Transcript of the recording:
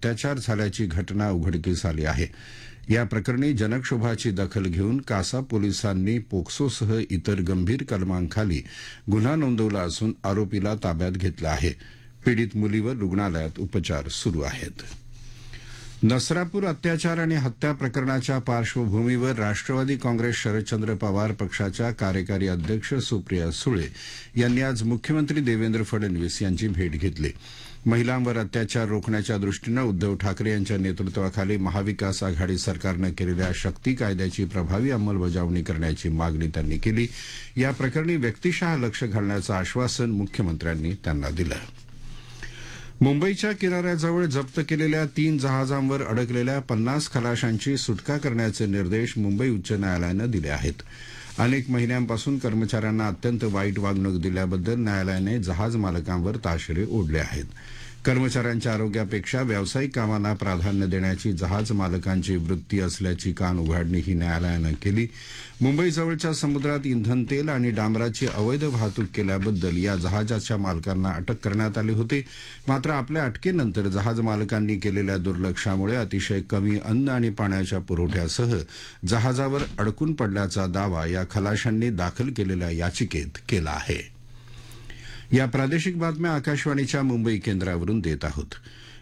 अत्याचार झाल्याची घटना उघडकीस आली आहे. या प्रकरणी जनक्षोभाची दखल घेऊन कासा पोलिसांनी पोक्सोसह इतर गंभीर कलमांखाली गुन्हा नोंदवला असून आरोपीला ताब्यात घेतलं आहे. पीडित मुलीवर रुग्णालयात उपचार सुरू आहेत. नसरापूर अत्याचार आणि हत्या प्रकरणाच्या पार्श्वभूमीवर राष्ट्रवादी काँग्रेस शरदचंद्र पवार पक्षाच्या कार्यकारी अध्यक्ष सुप्रिया सुळे यांनी आज मुख्यमंत्री देवेंद्र फडणवीस यांची भेट घेतली. महिलांवर अत्याचार रोखण्याच्या दृष्टीनं उद्धव ठाकरे यांच्या नेतृत्वाखाली महाविकास आघाडी सरकारनं केलेल्या शक्ती कायद्याची प्रभावी अंमलबजावणी करण्याची मागणी त्यांनी केली. या प्रकरणी व्यक्तिशः लक्ष घालण्याचं आश्वासन मुख्यमंत्र्यांनी त्यांना दिलं. मुंबईच्या किनाऱ्याजवळ जप्त केलेल्या 3 जहाजांवर अडकलेल्या 50 खलाशांची सुटका करण्याचे निर्देश मुंबई उच्च न्यायालयानं दिले आहेत. अनेक महिन्यांपासून कर्मचाऱ्यांना अत्यंत वाईट वागणूक दिल्याबद्दल न्यायालयाने जहाज मालकांवर ताशेरे ओढले आहेत. कर्मचाऱ्यांच्या आरोग्यापेक्षा व्यावसायिक कामांना प्राधान्य देण्याची जहाज मालकांची वृत्ती असल्याची कानउघाडणी ही न्यायालयानं केली. मुंबईजवळच्या समुद्रात इंधन तेल आणि डांबराची अवैध वाहतूक केल्याबद्दल या जहाजाच्या मालकांना अटक करण्यात आली होती. मात्र आपल्या अटकेनंतर जहाज मालकांनी केलेल्या दुर्लक्षामुळे अतिशय कमी अन्न आणि पाण्याच्या पुरवठ्यासह जहाजावर अडकून पडल्याचा दावा या खलाशांनी दाखल केलेल्या याचिकेत केला आहे. या प्रादेशिक बातम्या आकाशवाणीच्या मुंबई केंद्रावरून देत आहोत.